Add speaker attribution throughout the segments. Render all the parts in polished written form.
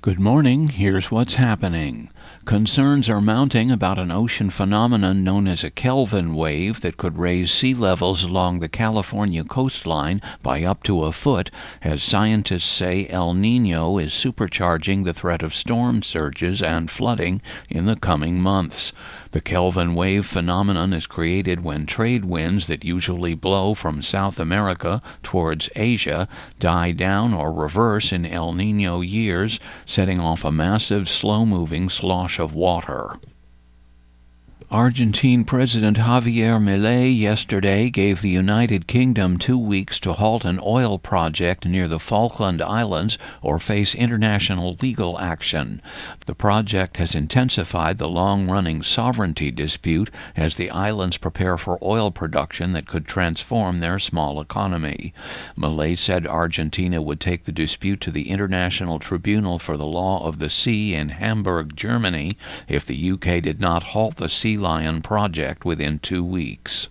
Speaker 1: Good morning. Here's what's happening. Concerns are mounting about an ocean phenomenon known as a Kelvin wave that could raise sea levels along the California coastline by up to a foot, as scientists say El Niño is supercharging the threat of storm surges and flooding in the coming months. The Kelvin wave phenomenon is created when trade winds that usually blow from South America towards Asia die down or reverse in El Niño years, setting off a massive, slow-moving slosh of water. Argentine President Javier Milei yesterday gave the United Kingdom 2 weeks to halt an oil project near the Falkland Islands or face international legal action. The project has intensified the long-running sovereignty dispute as the islands prepare for oil production that could transform their small economy. Milei said Argentina would take the dispute to the International Tribunal for the Law of the Sea in Hamburg, Germany, if the UK did not halt the Sea Lion project within 2 weeks.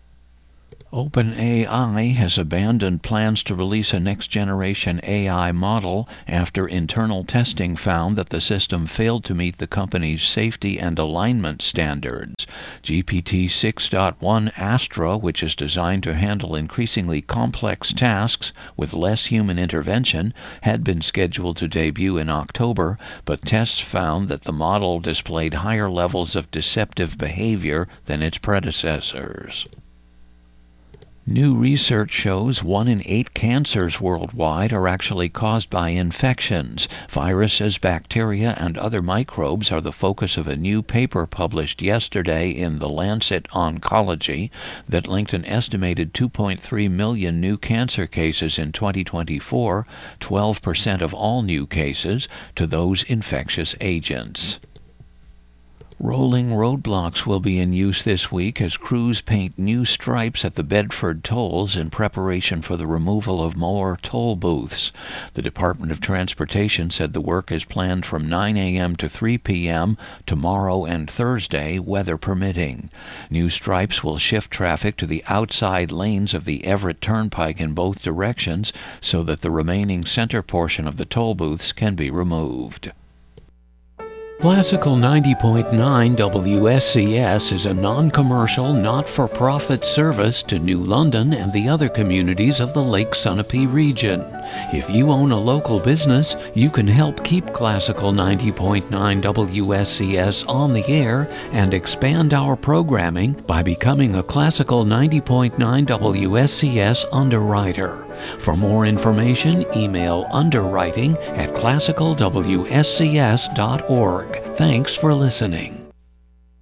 Speaker 1: OpenAI has abandoned plans to release a next-generation AI model after internal testing found that the system failed to meet the company's safety and alignment standards. GPT 6.1 Astra, which is designed to handle increasingly complex tasks with less human intervention, had been scheduled to debut in October, but tests found that the model displayed higher levels of deceptive behavior than its predecessors. New research shows 1 in 8 cancers worldwide are actually caused by infections. Viruses, bacteria, and other microbes are the focus of a new paper published yesterday in The Lancet Oncology that linked an estimated 2.3 million new cancer cases in 2024, 12% of all new cases, to those infectious agents. Rolling roadblocks will be in use this week as crews paint new stripes at the Bedford tolls in preparation for the removal of more toll booths. The Department of Transportation said the work is planned from 9 a.m. to 3 p.m. tomorrow and Thursday, weather permitting. New stripes will shift traffic to the outside lanes of the Everett Turnpike in both directions so that the remaining center portion of the toll booths can be removed. Classical 90.9 WSCS is a non-commercial, not-for-profit service to New London and the other communities of the Lake Sunapee region. If you own a local business, you can help keep Classical 90.9 WSCS on the air and expand our programming by becoming a Classical 90.9 WSCS underwriter. For more information, email underwriting@classicalwscs.org. Thanks for listening.